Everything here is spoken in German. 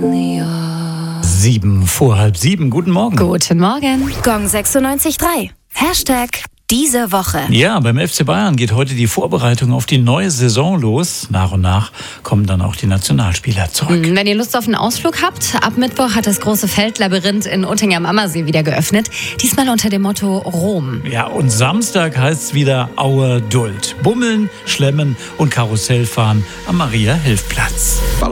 7 vor halb 7. Guten Morgen. Guten Morgen. Gong 96.3. Hashtag diese Woche. Ja, beim FC Bayern geht heute die Vorbereitung auf die neue Saison los. Nach und nach kommen dann auch die Nationalspieler zurück. Wenn ihr Lust auf einen Ausflug habt, ab Mittwoch hat das große Feldlabyrinth in Utting am Ammersee wieder geöffnet. Diesmal unter dem Motto Rom. Ja, und Samstag heißt es wieder Auer Duld. Bummeln, Schlemmen und Karussellfahren am Maria-Hilf-Platz.